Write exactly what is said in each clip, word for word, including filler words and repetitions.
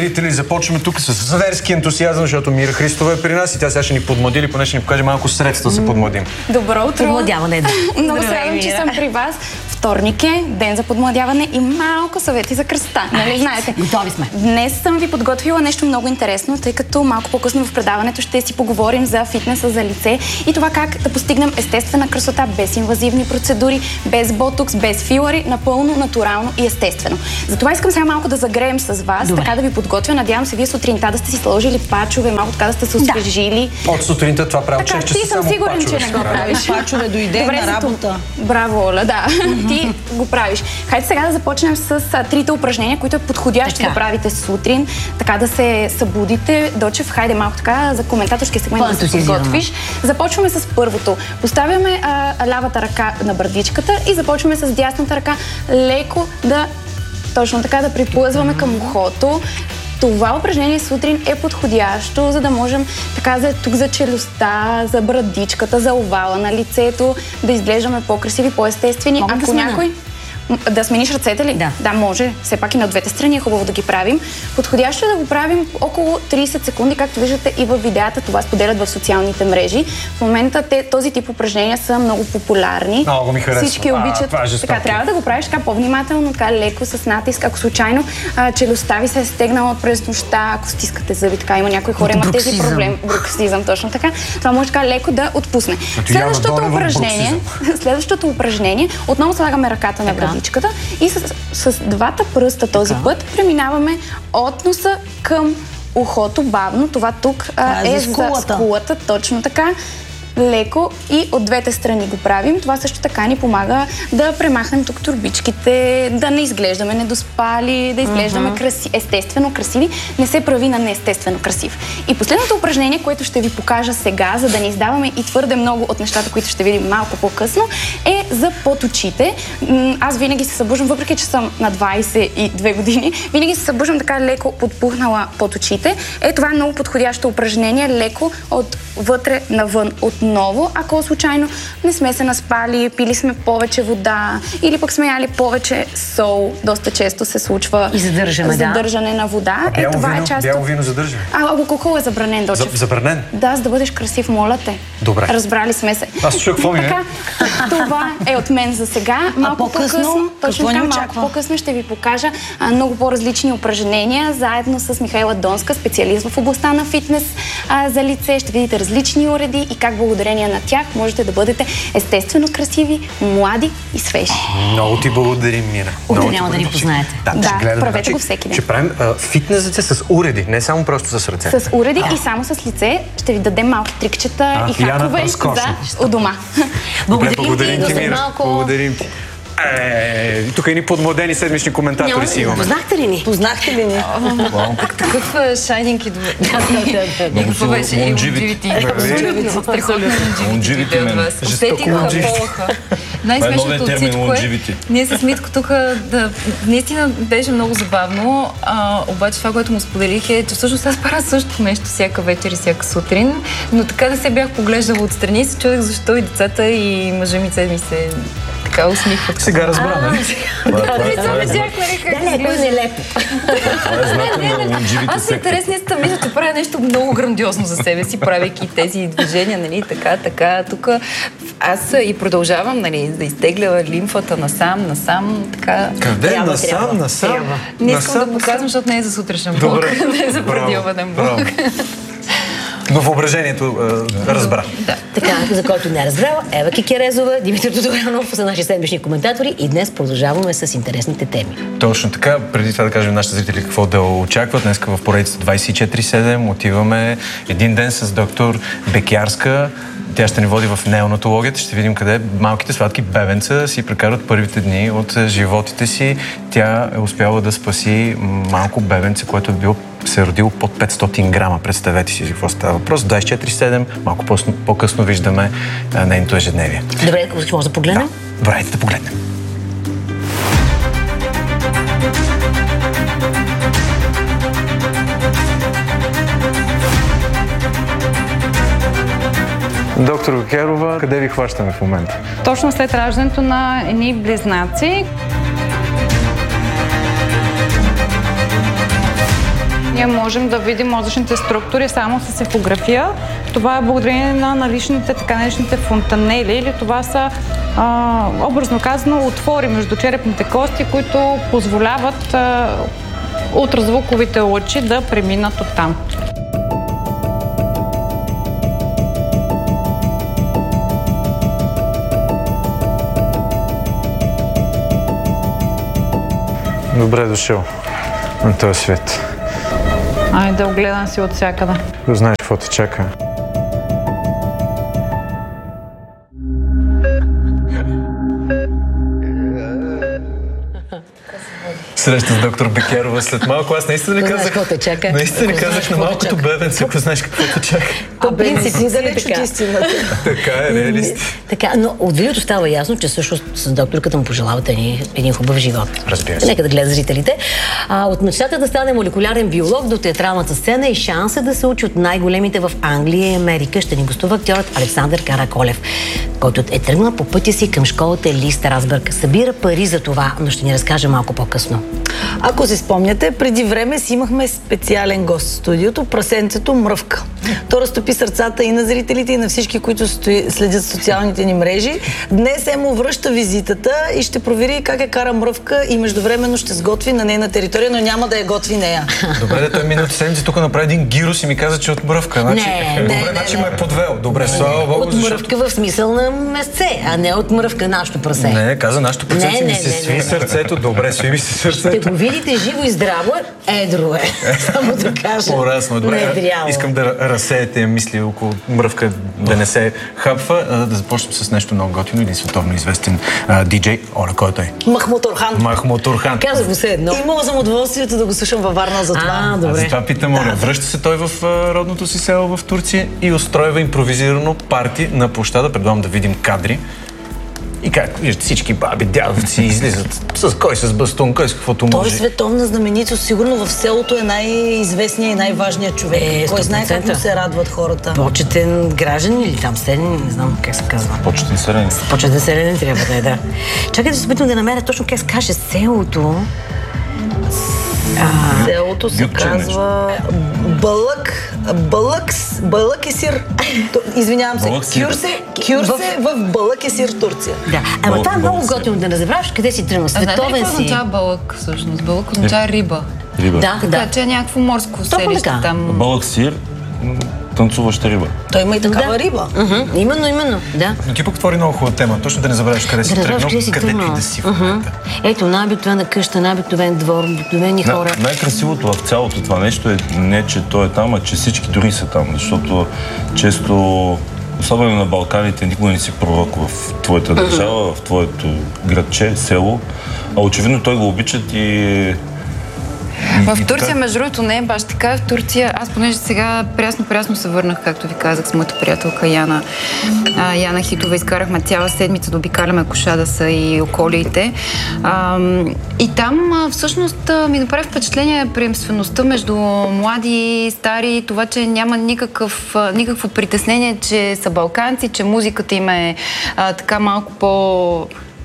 зрители, започваме тук с зверски ентусиазъм, защото Мира Христова е при нас и тя сега ще ни подмлади, или поне ще ни покаже малко средства да се подмладим. Добро утро! Подмладяване, да. Много се радвам, че съм при вас. Вторник е, ден за подмладяване и малко съвети за кръста, нали знаете? Готови сме. Днес съм ви подготвила нещо много интересно, тъй като малко по-късно в предаването ще си поговорим за фитнеса за лице и това как да постигнем естествена красота, без инвазивни процедури, без ботокс, без филари, напълно натурално и естествено. Затова искам сега малко да загреем с вас, Добре. така да ви подготвя. Надявам се вие сутринта да сте си сложили пачове, малко така да сте се освежили. Да. От сутринта това правя, така, че ти съм сигурен, че не го правиш. Пачове дойде Добре, на работа. Браво, Оля, да. Ти го правиш. Хайде сега да започнем с а, трите упражнения, които е подходящо така. да правите сутрин, така да се събудите. Дочев, хайде малко така за коментаторския сегмент да се подготвиш. Започваме с първото. Поставяме а, лявата ръка на бърдичката и започваме с дясната ръка леко да, точно така да приплъзваме към ухото. Това упражнение сутрин е подходящо, за да можем така за тук за челюстта, за брадичката, за овала на лицето, да изглеждаме по-красиви, по-естествени. Мога Ако да някой... Да смениш ръцете ли? Да. Да, може. Все пак и на двете страни е хубаво да ги правим. Подходящо е да го правим около трийсет секунди, както виждате и в видеята. Това споделят в социалните мрежи. В момента те, този тип упражнения са много популярни. Много ми харесва. Всички обичат. А, е така, трябва да го правиш така по-внимателно, така леко, с натиск. Ако случайно а, челюстта ви се е стегнала през нощта, ако стискате зъби, така има някои хора имат тези проблеми. Бруксизъм, точно така. Това може така леко да отпусне. Следващото упражнение, следващото упражнение, отново слагаме ръката на брадичката и с, с двата пръста този така. път преминаваме от носа към ухото бавно. Това тук а, е, е за скулата. скулата, точно така. Леко и от двете страни го правим. Това също така ни помага да премахнем тук турбичките, да не изглеждаме недоспали, да изглеждаме uh-huh. краси, естествено красиви. Не се прави на неестествено красив. И последното упражнение, което ще ви покажа сега, за да не издаваме и твърде много от нещата, които ще видим малко по-късно, е за под очите. Аз винаги се събуждам, въпреки че съм на двайсет и две години, винаги се събуждам така леко подпухнала под очите. Е, това е много подходящо упражнение, леко отвътре навън. Отново, ако случайно не сме се наспали, пили сме повече вода или пък сме яли повече сол, доста често се случва и задържане, задържане да. на вода. А, е, това вино, е част бяло вино задържа? А, алкохол е забранен, Дочев. Забранен? Да, за да бъдеш красив, моля те. Добре. Разбрали сме се. Аз чух какво ми е. Това е от мен за сега. Малко по-късно, точно така, малко по-късно ще ви покажа а, много по-различни упражнения, заедно с Михайла Донска, специалист в областта на фитнес а, за лице. Ще видите различни уреди и как благодарение на тях можете да бъдете естествено красиви, млади и свежи. Много ти благодарим, Мира. Утре няма да ни познаете. Да, да гледам, правете значи, го всеки ден. Ще правим а, фитнес с уреди, не само просто с ръце. С уреди а. и само с лице. Ще ви дадем малки трикчета а, и хакове за у дома. Благодарим, благодарим ти, Мира. Благодарим ти. Е, тук и ни подмладени седмични коментатори си имаме. Познахте ли ни? Познахте ли ни? Такъв шайнинг и добре. И какво беше? И лондживити. Абсолютно. Страхотно лондживити от вас. Усетиха полаха. Най-смешното от всичко е, ние с Митко тук да, наистина беше много забавно, а, обаче това, което му споделих е, че всъщност аз правя същото нещо всяка вечер и всяка сутрин, но така да се бях поглеждала отстрани и се чудех защо и децата и мъжа ми ми се така усмихват. Сега разбра, нали? Да, не, не, е нелепо. Аз съм интересният мисля, че правя нещо много грандиозно за себе си, правейки тези движения, нали, така, така, тук. Аз и продължавам, нали, да изтегля лимфата насам, насам, така. Къде? Трябва, насам, трябва. насам? Трябва. Не искам насам, да показвам, защото не е за сутрешен блок, не е за предилваден блок. Но въображението е, разбра. Да. Така, за който не е разбрала, Ева Кикерезова, Димитър Тодорянов са наши седмични коментатори и днес продължаваме с интересните теми. Точно така. Преди това да кажем нашите зрители какво да очакват. Днес в поредицата двайсет и четири седем отиваме един ден с доктор Бекярска. Тя ще ни води в неонатологията. Ще видим къде малките сладки бебенца си прекарват първите дни от животите си. Тя е успяла да спаси малко бебенце, което е било се е родило под петстотин грама. Представете си какво става въпрос. двайсет и четири седем, малко по-късно виждаме а, нейното ежедневие. Добре, може да погледнем? Да, добре, да погледнем. Доктор Бекярова, къде ви хващаме в момента? Точно след раждането на едни близнаци. ние можем да видим мозъчните структури само с ехография. Това е благодарение на наличните, така наречените фонтанели, или това са, а, образно казано, отвори между черепните кости, които позволяват а, ултразвуковите лъчи да преминат оттам. Добре дошъл на този свет. Ай, да огледам си от всякъде. Знаеш какво те чака. Среща с доктор Бекярова след малко. Аз наистина ли казах... Какво те чака? Наистина ли казах на малкото бебенце, ако знаеш какво те чака? По принцип, не далеч от истината. Така е, реалист. Така, но от видеото става ясно, че също с докторката му пожелавате ни един хубав живот. Разбира се. Нека да гледат зрителите. А, от мечтата да стане молекулярен биолог до театралната сцена и шанса да се учи от най-големите в Англия и Америка ще ни гостува актьорът Александър Караколев, който е тръгнал по пътя си към школата Ли Страсбърг. Събира пари за това, но ще ни разкаже малко по-късно. Ако си спомняте, преди време си имахме специален гост в студиото, прасенцето Мръвка. То разтопи сърцата и на зрителите, и на всички, които стои, следят социалните ни мрежи. Днес Емо връща визитата и ще провери как е кара Мръвка и междувременно ще сготви на нейна територия, но няма да я готви нея. Добре, да той миналата седмица тук направи един гирус и ми каза, че от Мръвка. Значи, не, добре, не, значи не, ме е подвел. Добре, слава Богу, от защото... Мръвка в смисъл на месце, а не от Мръвка нашето прасе. Не, каза нашето прасе, ми се сви сърцето. Добре, сви ми се сърцето. Ще го видите живо и здраво, едро е. Само да кажа. По-расно. Добре, искам да разсеете мисли около Мръвка, да не се хапва. Да започнем с нещо много готино. Един световно известен диджей. Оля, кой е той? Махмут Орхан. Махмут Орхан. Каза го се едно. Имала съм удоволствието да го слушам във Варна за това. А, добре. За това питам, Оля. Връща се той в родното си село в Турция и устройва импровизирано парти на площада. Предлагам да видим кадри. И как виждате, всички баби, дядовци излизат с кой с бастун, кой с каквото може. Той е световна знаменитост. Сигурно в селото е най-известният и най-важният човек. Е, кой знае как му се радват хората. Почетен граждан или там селен, не знам как се казва. Почетен селен. Почетен селен трябва да е, да. Чакайте да се опитам да намеря точно как се каже селото. А, селото се казва Балък, Балъкс, Балък е сир. Извинявам се, Кюрсе, Кюрсе в Балък е сир, Турция. Да, ама това е много готино да не забравяш къде си тръгнал. Световен си. Знаете ли какво означава Балък всъщност? Балък означава риба. Риба. Да, така, да. че е някакво морско селище там. Балък сир, танцуваща риба. Той има и такава да. риба. Uh-huh. Именно, именно, да. Но ти пък отвори много хубава тема. Точно да не забравяш къде си тръгнал, където и да си в момента. Ето, най-обикновена къща, най-обикновен двор, обикновени хора. На, най-красивото в цялото това нещо е не, че той е там, а че всички дори са там. Защото често, особено на Балканите, никога не си пророк в твоята държава, в твоето градче, село. А очевидно той го обичат и... В Турция, между другото, не е баш така. В Турция, аз понеже сега прясно-прясно се върнах, както ви казах, с моята приятелка Яна. А, Яна Хитова, изкарахме цяла седмица да обикаляме Кошадаса и околиите. А, и там а, всъщност ми направи впечатление приемствеността между млади и стари, това, че няма никакъв, никакво притеснение, че са балканци, че музиката им е а, така малко по...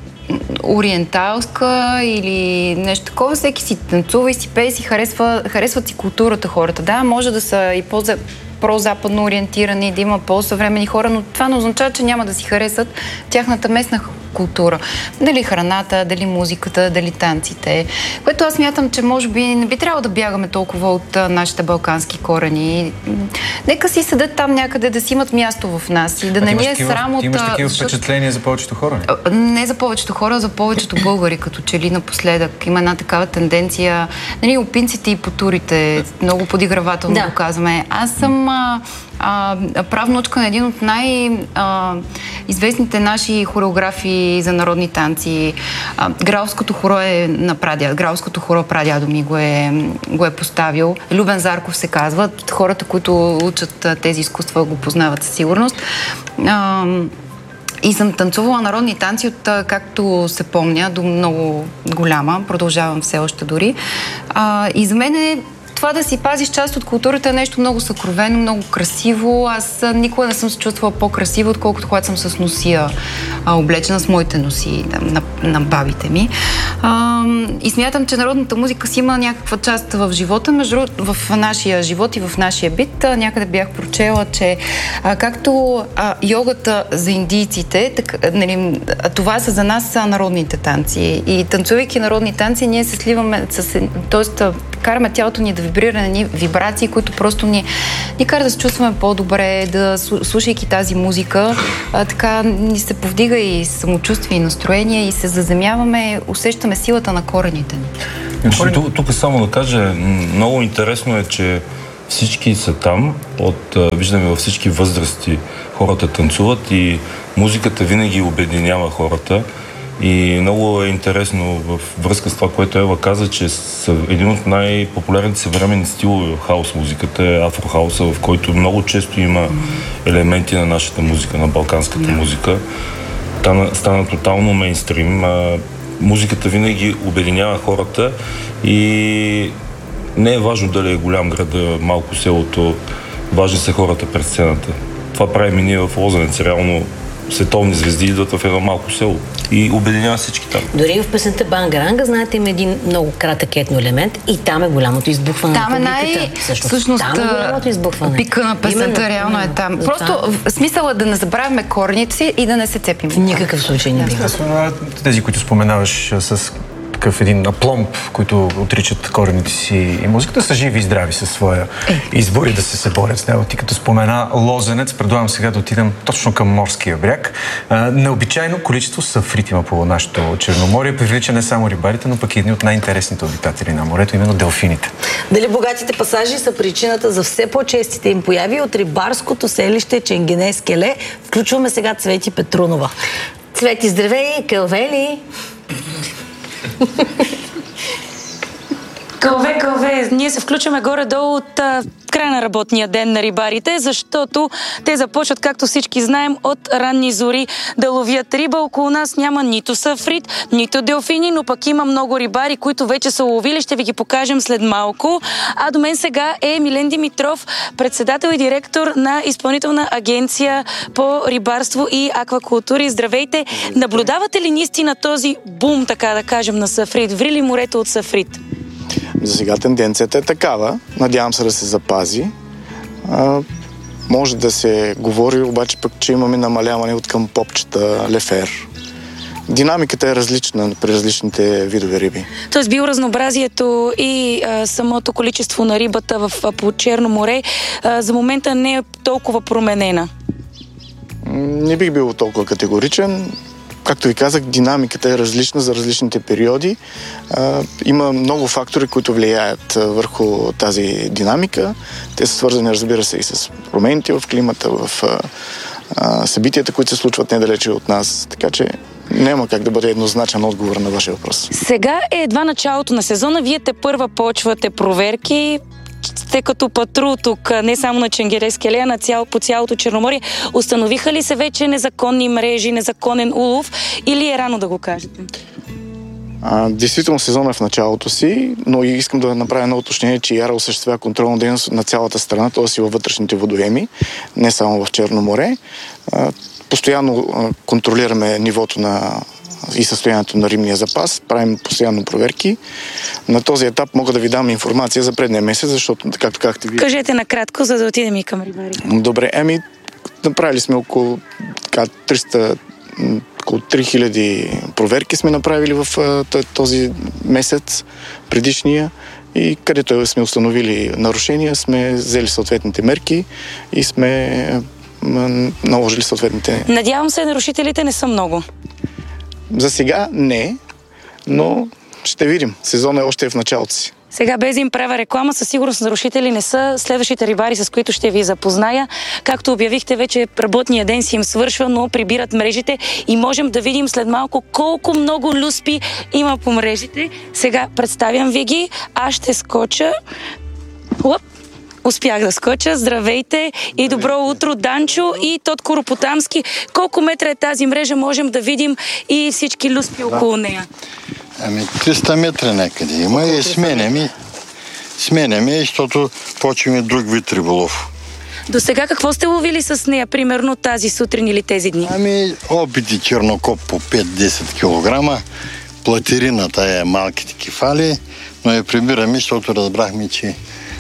ориенталска или нещо такова, всеки си танцува и си пее, си харесва, харесват си културата хората. Да, може да са и по-западно ориентирани, да има по-съвремени хора, но това не означава, че няма да си харесат тяхната местна култура. Дали храната, дали музиката, дали танците. Което аз мятам, че може би не би трябвало да бягаме толкова от а, нашите балкански корени. Нека си седат там някъде, да си имат място в нас и да не ни е срам от... Ти имаш такива впечатления за повечето хора? Не за повечето хора, за повечето българи, като че ли напоследък. Има една такава тенденция. Нали, опинците и потурите, много подигравателно да. го казваме. Аз съм а, а, правнучка на един от най-известните наши хореографии за народни танци. А, Грауското хоро е на прадядо. Грауското хоро прадядо ми го е, го е поставил. Любен Зарков се казва. Хората, които учат тези изкуства, го познават със сигурност. А, И съм танцувала народни танци от, както се помня, до много голяма. Продължавам все още дори. А, и за мен е това да си пазиш част от културата е нещо много съкровено, много красиво. Аз никога не съм се чувствала по-красива, отколкото когато съм с носия, а, облечена с моите носи на, на бабите ми. А, и смятам, че народната музика си има някаква част в живота. Между в нашия живот и в нашия бит някъде бях прочела, че а, както а, йогата за индийците, так, нали, това са за нас са народните танци. И танцувайки народни танци, ние се сливаме с... Тоест, караме тялото ни да вибрира на ни вибрации, които просто ни, ни карат да се чувстваме по-добре, да слушайки тази музика, а, така ни се повдига и самочувствие, и настроение, и се заземяваме, усещаме силата на корените ни. Тук, тук само да кажа, много интересно е, че всички са там, от, виждаме във всички възрасти хората танцуват и музиката винаги обединява хората. И много е интересно в връзка с това, което Ева каза, че един от най-популярните съвременни стилове в хаус музиката е афрохауса, в който много често има елементи на нашата музика, на балканската музика. Стана, стана тотално мейнстрим. Музиката винаги обединява хората и не е важно дали е голям града, малко селото, важни са хората пред сцената. Това правим и ние в Лозенец. Реално световни звезди идват в едно малко село и обединява всички там. Дори в песента Бангаранга, знаете, има един много кратък етно елемент и там е голямото избухване там на публиката. Там е най... Всъщност, там е голямото избухване. Пика на песента именно, реално именно. е там. Да, Просто там. смисъл е да не забравяме корените си и да не се цепим. В никакъв случай не бива. Тези, които споменаваш с такъв един апломб, които отричат корените си и музиката, са живи и здрави със своя избор и да се съборят с него. Ти като спомена Лозенец, предлагам сега да отидем точно към морския бряг. А, необичайно количество сафрит има по нашето Черноморие. Привлича не само рибарите, но пък и едни от най-интересните обитатели на морето, именно делфините. Дали богатите пасажи са причината за все по-честите им появи от рибарското селище Ченгене Скеле? Включваме сега Цвети Петрунова. Цвети, здравей, кълвели! Кълве, кълве, ние се включваме горе-долу от а, края на работния ден на рибарите, защото те започват, както всички знаем, от ранни зори да ловят риба. Около нас няма нито сафрит, нито делфини, но пък има много рибари, които вече са ловили. Ще ви ги покажем след малко. А до мен сега е Милен Димитров, председател и директор на Изпълнителна агенция по рибарство и аквакултури. Здравейте! Наблюдавате ли наистина този бум, така да кажем, на сафрит? Ври ли морето от сафрит? За сега тенденцията е такава. Надявам се да се запази. А, може да се говори, обаче пък, че имаме намаляване от към попчета, лефер. Динамиката е различна при различните видове риби. Тоест биоразнообразието и а, самото количество на рибата в, по Черно море а, за момента не е толкова променена. Не бих бил толкова категоричен. Както ви казах, динамиката е различна за различните периоди. А, има много фактори, които влияят върху тази динамика. Те са свързани, разбира се, и с промените в климата, в а, а, събитията, които се случват недалече от нас. Така че няма как да бъде еднозначен отговор на вашия въпрос. Сега е едва началото на сезона. Вие те първа почвате проверки. Сте като патрул тук, не само на Ченгене Скеле, а на цяло, по цялото Черноморие. Установиха ли се вече незаконни мрежи, незаконен улов или е рано да го кажете? А, действително сезон е в началото си, но и искам да направя едно уточнение, че ИАРА осъществява контролна дейност на цялата страна, т.е. и във вътрешните водоеми, не само в Черно море. А, постоянно а, контролираме нивото на и състоянието на рибния запас, правим постоянно проверки. На този етап мога да ви дам информация за предния месец, защото, както казахте вие... Кажете накратко, за да отидем и към рибарите. Добре, еми, направили сме около така, триста, около три хиляди проверки сме направили в този месец, предишния, и където сме установили нарушения, сме взели съответните мерки и сме наложили съответните... Надявам се, нарушителите не са много. За сега не, но ще видим. Сезонът е още в началото си. Сега, без да им правя реклама, със сигурност нарушители не са следващите рибари, с които ще ви запозная. Както обявихте, вече работния ден си им свършва, но прибират мрежите и можем да видим след малко колко много люспи има по мрежите. Сега представям ви ги. Аз ще скоча. Лъп. Успях да скоча. Здравейте и добро утро, Данчо и Тотко Ропотамски. Колко метра е тази мрежа, можем да видим и всички люспи да. около нея? Ами триста метра някъде има и сменяме, сменяме, защото почваме друг вид риболов. До сега какво сте ловили с нея, примерно тази сутрин или тези дни? Ами опити чернокоп по пет-десет килограма, платерина, тая малките кефали, но я прибираме, защото разбрахме, че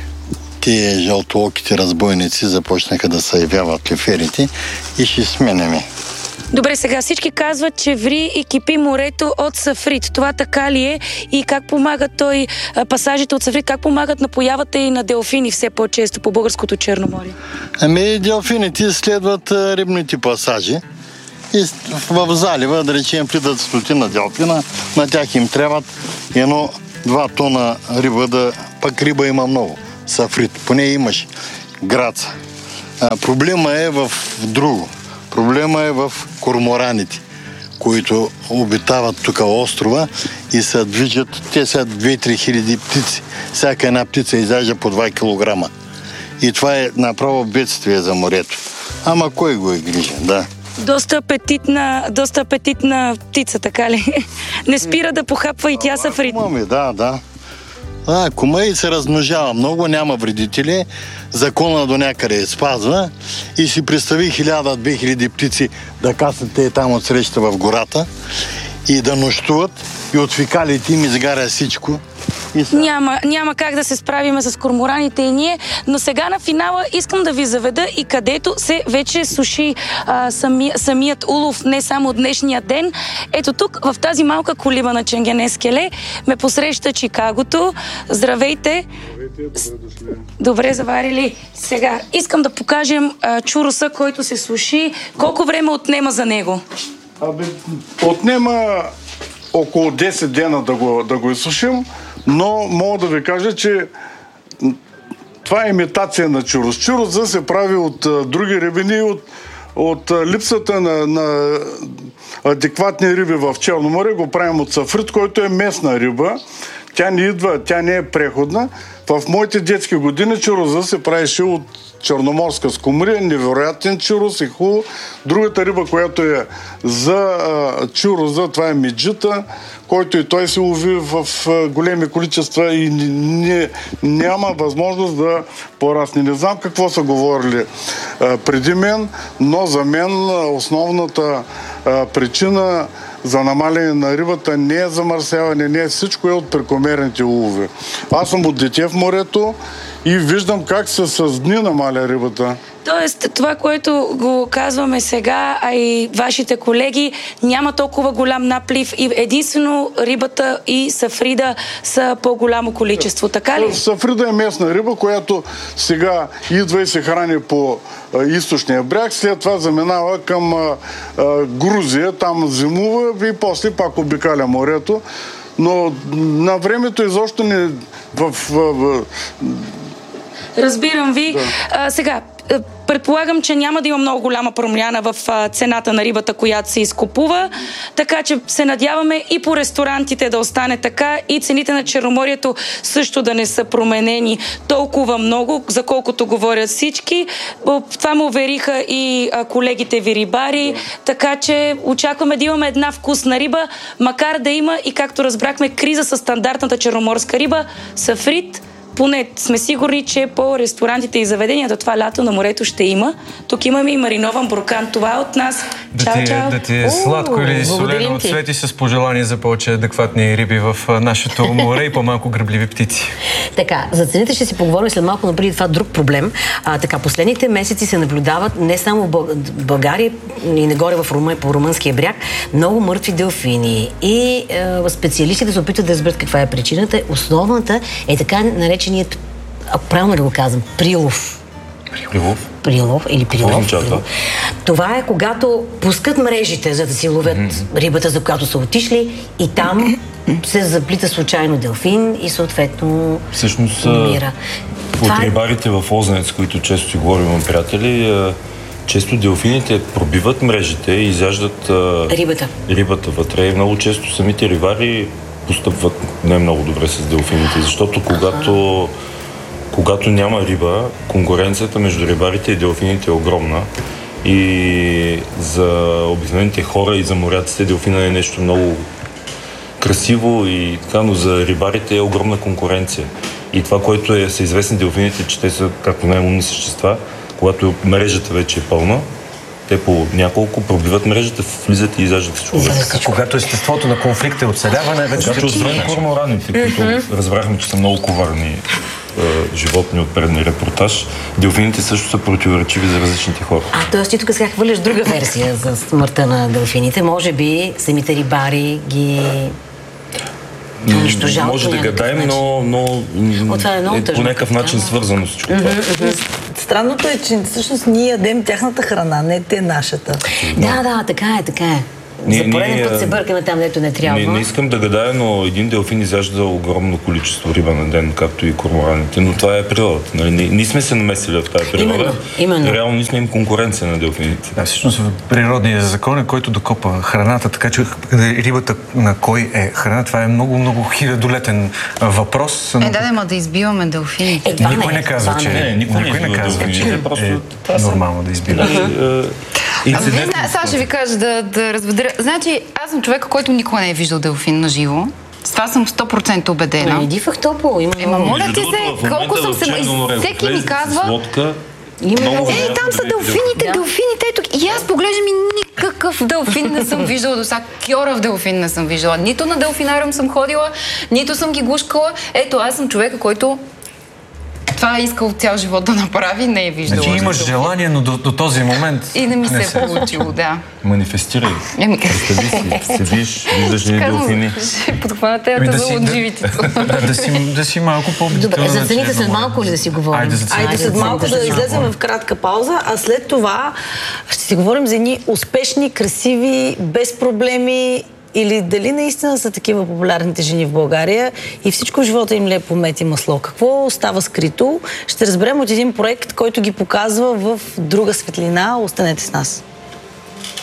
тия жълтооките разбойници започнаха да се явяват леферите и ще сменяме. Добре, сега всички казват, че ври и кипи морето от Сафрит. Това така ли е? И как помагат той, пасажите от Сафрит, как помагат на появата и на делфини все по-често по българското Черноморие? Ами делфините следват рибните пасажи и в залива, да речем, плитат стотина делфина, на тях им трябват едно-два тона риба, да пък риба има много. Сафрит, поне имаш граца. А, проблема е в друго. Проблема е в кормораните, които обитават тук острова и се движат. Те са две-три хиляди птици. Всяка една птица изяжда по два килограма. И това е направо бедствие за морето. Ама кой го е грижен, да. Доста апетитна, доста апетитна птица, така ли? Не спира да похапва и тя Сафрит. Да, да. А, кума и се размножава много, няма вредители, закона до някъде спазва и си представи хиляда-две хиляди птици да каснат те там от среща в гората и да нощуват и от фекалите им изгаря всичко. Са... Няма, няма как да се справиме с кормораните и ние, но сега на финала искам да ви заведа и където се вече суши а, сами, самият улов, не само днешния ден. Ето тук, в тази малка колиба на Ченгене скеле, ме посреща Чикагото. Здравейте! Здравейте, добре дошли. Добре заварили. Сега искам да покажем а, чуруса, който се суши. Колко време отнема за него? Абе, отнема около десет дена да го, да го изсушим, но мога да ви кажа, че това е имитация на чурус. Чурусът се прави от а, други рибини, от, от а, липсата на, на адекватни риби в Черно море. Го правим от сафрит, който е местна риба. Тя не идва, тя не е преходна. В моите детски години чурусът се правеше от черноморска скумрия, невероятен чурус и хубаво. Другата риба, която е за а, чуруза, това е меджита, който и той се лови в а, големи количества и не, няма възможност да порасне. Не знам какво са говорили а, преди мен, но за мен основната а, причина за намаляне на рибата не е замърсяване, не е всичко, е от прекомерните улови. Аз съм от дете в морето и виждам как се с дни намаля рибата. Тоест, това, което го казваме сега, а и вашите колеги, няма толкова голям наплив и единствено рибата и сафрида са по-голямо количество, така ли? Сафрида е местна риба, която сега идва и се храни по а, източния бряг, след това заминава към а, а, Грузия, там зимува и после пак обикаля морето. Но на времето изобщо не в... в, в Разбирам ви. Да. А, сега, предполагам, че няма да има много голяма промяна в а, цената на рибата, която се изкупува, така че се надяваме и по ресторантите да остане така и цените на Черноморието също да не са променени толкова много, за колкото говорят всички. Това му увериха и а, колегите ви рибари, да. Така че очакваме да имаме една вкусна риба, макар да има и, както разбрахме, криза с стандартната черноморска риба, сафрит. Поне сме сигурни, че по ресторантите и заведенията това лято на морето ще има. Тук имаме и маринован буркан. Това е от нас. Да чао, ти, чао. Да ти е сладко или солено от цвети с пожелание за повече адекватни риби в нашето море и по-малко гръбливи птици. Така, за цените ще си поговорим след малко, но преди това друг проблем. А, така, последните месеци се наблюдават не само в България и нагоре в Румъния, по румънския бряг, много мъртви делфини. И е, специалистите се опитват да разберат каква е причината. Основната е така нареченият, а правилно ли го казвам, прилов. Прилов? Прилов или прилов. прилов. Това е когато пускат мрежите, за да си ловят mm-hmm. рибата, за която са отишли, и там се заплита случайно делфин и съответно Всъщност, умира. От Това... рибарите в Лозенец, които често си говорим, имам приятели, често делфините пробиват мрежите и изяждат рибата. рибата вътре. И много често самите рибари постъпват не много добре с делфините, защото когато, когато няма риба, конкуренцията между рибарите и делфините е огромна. И за обикновените хора и за моряците делфина е нещо много красиво и така, но за рибарите е огромна конкуренция. И това, което е, са известни делфините, че те са както най-умни същества, когато мрежата вече е пълна, Те по няколко пробиват мрежата, влизат и изяждат с човек. Когато естеството на конфликт е оцеляване, вече Когато освен кормораните, които mm-hmm. разбрахме, че са много коварни е, животни от предния репортаж, делфините също са противоречиви за различните хора. А, т.е. ти тук сега хвърляш друга версия за смъртта на делфините. Може би самите рибари ги... Нещо жалко, може да гадаем, но, но О, това е, много е по някакъв начин свързано с това. Странното е, че всъщност ние ядем тяхната храна, не те нашата. Да, да, така е, така е. Не, За пореден не, път се бъркаме там, дето не трябва. Не, не искам да гадая, но един делфин изяжда огромно количество риба на ден, както и кормораните, но това е природата. Нали? Ние, ние сме се намесили в тази природа. Именно, именно. Реално ние сме им конкуренция на делфините. Да, всъщност природният закон е, който докопа храната, така че рибата на кой е храна, това е много, много хилядолетен въпрос. Но... Е, да, да, ма да избиваме делфините. Е, никой не, не казва, че, не, никой никой не, не казва, че е, просто е нормално да избива. Инцидент... Сега ще ви кажа да, да разведря. Значи, аз съм човека, който никога не е виждал делфин на живо. С това съм сто процента убедена. Не, иди в топло. Ема, моля ти се, колко съм се... Всеки ми казва... Има... Е, там са делфините, да. делфините, ето. И аз поглеждам и никакъв делфин не съм виждала до сега. Кьорав делфин не съм виждала. Нито на делфинариум съм ходила, нито съм ги гушкала. Ето, аз съм човека, който това е искал цял живот да направи, не е виждала. Значи имаш желание, но до, до този момент... И не ми се, се е получило, да. Манифестирай. Еми, представи си, седиш, виждаш ли делфини. Ще подхвана темата за отживите. Да си, да си малко по-бдителна. Добре, за цените след малко ли да си говорим? Айде, Айде след малко да излезем в кратка пауза, а след това ще си говорим за едни успешни, красиви, без проблеми, или дали наистина са такива популярните жени в България и всичко в живота им ли е по мед и масло. Какво става скрито? Ще разберем от един проект, който ги показва в друга светлина. Останете с нас.